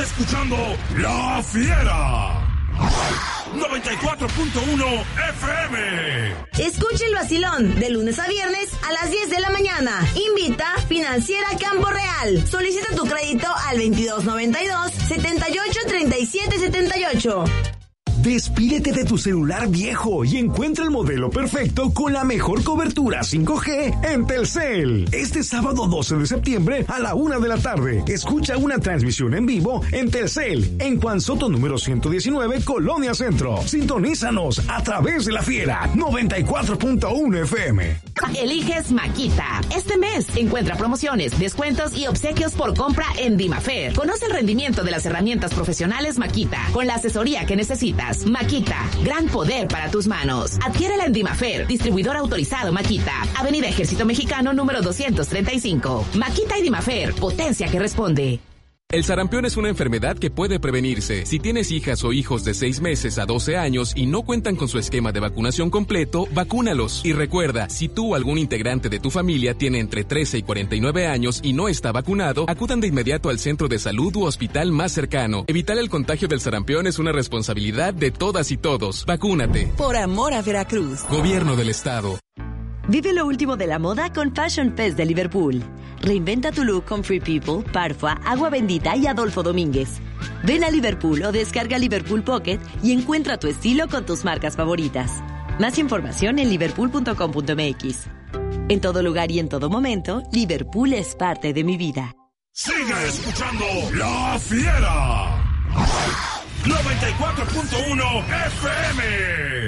Escuchando La Fiera 94.1 FM. Escucha el vacilón de lunes a viernes a las 10 de la mañana. Invita Financiera Campo Real. Solicita tu crédito al 2292 78 37 78. Despídete de tu celular viejo y encuentra el modelo perfecto con la mejor cobertura 5G en Telcel. Este sábado 12 de septiembre a la 1 de la tarde. Escucha una transmisión en vivo en Telcel, en Juan Soto número 119, Colonia Centro. Sintonízanos a través de La Fiera 94.1 FM. Eliges Maquita. Este mes encuentra promociones, descuentos y obsequios por compra en Dimafer. Conoce el rendimiento de las herramientas profesionales Maquita con la asesoría que necesitas. Maquita, gran poder para tus manos. Adquiérela en Dimafer, distribuidor autorizado Maquita. Avenida Ejército Mexicano número 235. Maquita y Dimafer, potencia que responde. El sarampión es una enfermedad que puede prevenirse. Si tienes hijas o hijos de 6 meses a 12 años y no cuentan con su esquema de vacunación completo, vacúnalos. Y recuerda, si tú o algún integrante de tu familia tiene entre 13 y 49 años y no está vacunado, acudan de inmediato al centro de salud u hospital más cercano. Evitar el contagio del sarampión es una responsabilidad de todas y todos. Vacúnate. Por amor a Veracruz. Gobierno del Estado. Vive lo último de la moda con Fashion Fest de Liverpool. Reinventa tu look con Free People, Parfua, Agua Bendita y Adolfo Domínguez. Ven a Liverpool o descarga Liverpool Pocket y encuentra tu estilo con tus marcas favoritas. Más información en liverpool.com.mx. En todo lugar y en todo momento, Liverpool es parte de mi vida. Sigue escuchando La Fiera 94.1 FM.